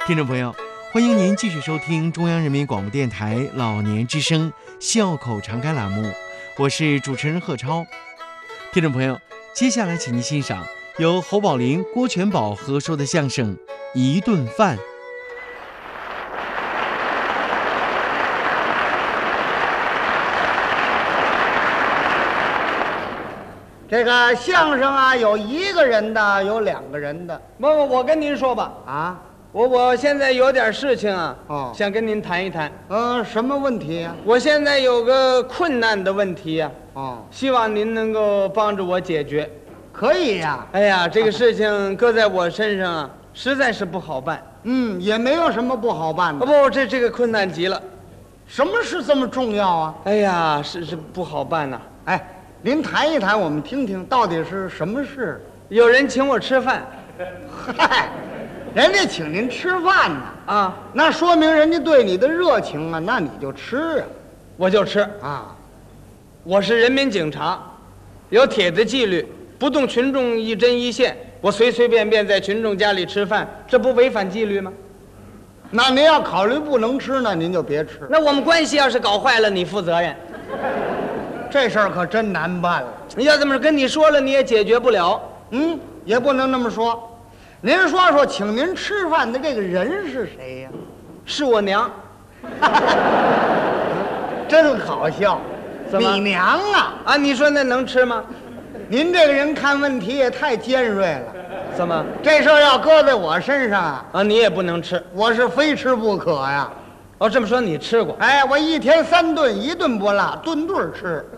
听众朋友，欢迎您继续收听中央人民广播电台老年之声笑口常开栏目，我是主持人贺超。听众朋友，接下来请您欣赏由侯宝林、郭全宝合说的相声《一顿饭》。 这个相声啊，有一个人的，有两个人的。 不，我跟您说吧， 啊， 我现在有点事情啊， 想跟您谈一谈。 什么问题呀？ 我现在有个困难的问题呀，希望您能够帮着我解决。 可以呀。 哎呀，这个事情搁在我身上啊，实在是不好办。 也没有什么不好办的。 不，这个困难极了。 什么事这么重要啊？ 哎呀，是不好办呐。 哎，您谈一谈，我们听听到底是什么事。 有人请我吃饭。 嗨，人家请您吃饭呢啊， 那说明人家对你的热情啊，那你就吃啊。 我就吃啊。 我是人民警察，有铁的纪律，不动群众一针一线。我随随便便在群众家里吃饭，这不违反纪律吗？ 那您要考虑不能吃呢，您就别吃。 那我们关系要是搞坏了，你负责任。 这事儿可真难办了。 要这么跟你说了，你也解决不了。 也不能那么说。您说说，请您吃饭的这个人是谁呀？ 是我娘。 真好笑。 怎么？ 你娘啊？ 你说那能吃吗？ 您这个人看问题也太尖锐了。 怎么？ 这事儿要搁在我身上啊， 你也不能吃。 我是非吃不可呀。 这么说你吃过？ 哎，我一天3顿，1顿不落，顿顿吃。